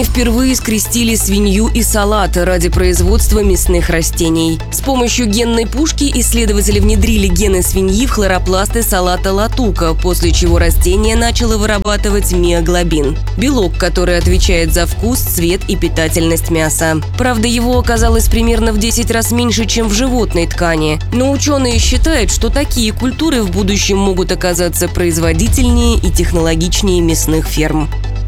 Ученые впервые скрестили свинью и салат ради производства мясных растений. С помощью генной пушки исследователи внедрили гены свиньи в хлоропласты салата латука, после чего растение начало вырабатывать миоглобин – белок, который отвечает за вкус, цвет и питательность мяса. Правда, его оказалось примерно в 10 раз меньше, чем в животной ткани. Но ученые считают, что такие культуры в будущем могут оказаться производительнее и технологичнее мясных ферм.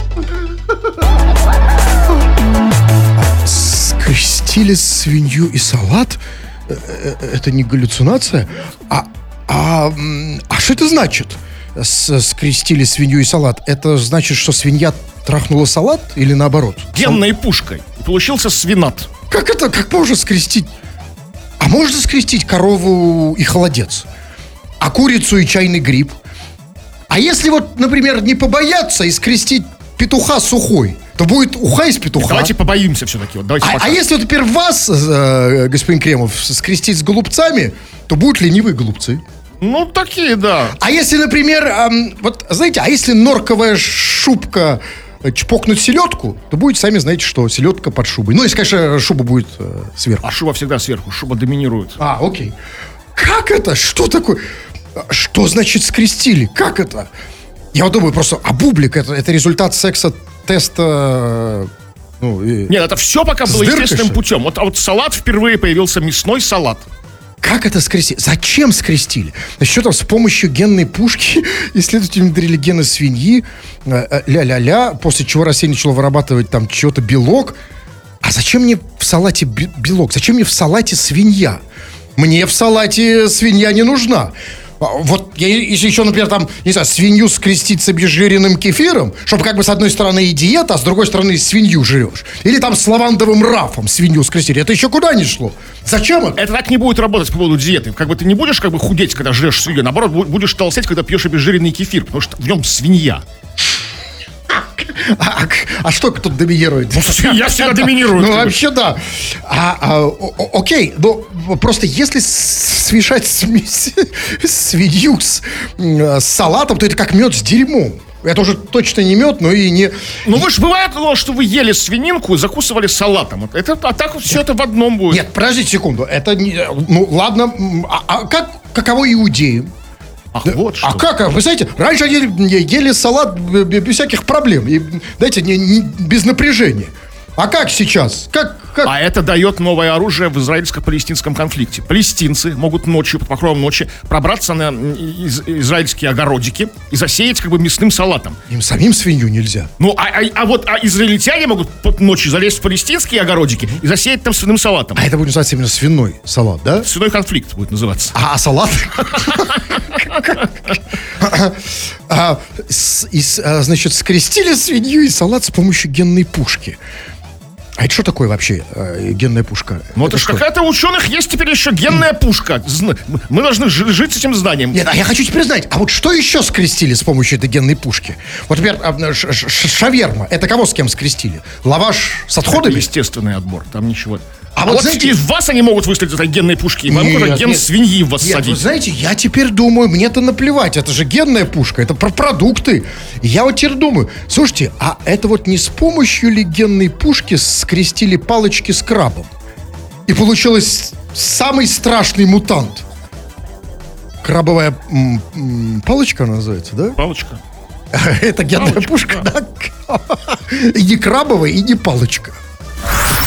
Скрестили свинью и салат? Это не галлюцинация? А что это значит? Скрестили свинью и салат. Это значит, что свинья трахнула салат или наоборот? Генной пушкой. Получился свинат. Как это? Как можно скрестить? А можно скрестить корову и холодец? А курицу и чайный гриб? А если вот, например, не побояться и скрестить петуха с ухой, то будет уха из петуха. Давайте побоимся все-таки. Вот, а если вот теперь вас, господин Кремов, скрестить с голубцами, то будут ленивые голубцы. Ну, такие, да. А если, например, вот, знаете, а если норковая шубка чпокнуть селедку, то будет, сами знаете, что селедка под шубой. Ну, если, конечно, шуба будет сверху. А шуба всегда сверху, шуба доминирует. Окей. Как это? Что такое? Что значит скрестили? Как это? Я вот думаю просто, бублик это результат секса-теста. Нет, это все пока было естественным путем. Вот салат впервые появился, мясной салат. Как это скрестили? Зачем скрестили? Значит, что там с помощью генной пушки исследователи внедрили гены свиньи, ля-ля-ля, после чего растение начало вырабатывать там чего-то белок. А зачем мне в салате белок? Зачем мне в салате свинья? Мне в салате свинья не нужна. Вот если еще, например, там, не знаю, свинью скрестить с обезжиренным кефиром, чтобы как бы с одной стороны и диета, а с другой стороны свинью жрешь. Или там с лавандовым рафом свинью скрестили. Это еще куда ни шло. Зачем это? Это так не будет работать по поводу диеты. Как бы ты не будешь как бы худеть, когда жрешь свинью. Наоборот, будешь толстеть, когда пьешь обезжиренный кефир, потому что в нем свинья. А что тут доминирует? Свинья всегда доминирует. Ну, вообще, да. Окей, но просто если смешать свинью с салатом, то это как мед с дерьмом. Это уже точно не мед, но и не... Ну, вы же бывает, что вы ели свининку и закусывали салатом. А так вот все это в одном будет. Нет, подождите секунду. Это не... Ну, ладно. Каково иудеям? Вот что. Как? Вы знаете, раньше они ели салат без всяких проблем. И, знаете, без напряжения. А как сейчас? Как? А это дает новое оружие в израильско-палестинском конфликте. Палестинцы могут ночью, под покровом ночи, пробраться на израильские огородики и засеять как бы мясным салатом. Им самим свинью нельзя. Ну, а израильтяне могут под ночью залезть в палестинские огородики и засеять там свиным салатом. А это будет называться именно свиной салат, да? Свиной конфликт будет называться. А салат? Значит, скрестили свинью и салат с помощью генной пушки. А это что такое вообще генная пушка? Ну это ж какая-то у ученых есть теперь еще генная пушка. Мы должны жить с этим знанием. Нет, а я хочу теперь знать, а вот что еще скрестили с помощью этой генной пушки? Вот, например, шаверма, это кого с кем скрестили? Лаваш с отходами? Это естественный отбор, там ничего. А вот знаете, из вас они могут выставить этой генной пушки, и вам уже ген свиньи в вас садить. Вы знаете, я теперь думаю, мне-то наплевать, это же генная пушка, это про продукты. И я вот теперь думаю, слушайте, а это вот не с помощью ли генной пушки скрестили палочки с крабом? И получилось самый страшный мутант. Крабовая палочка она называется, да? Палочка. Это генная пушка, да? И не крабовая, и не палочка.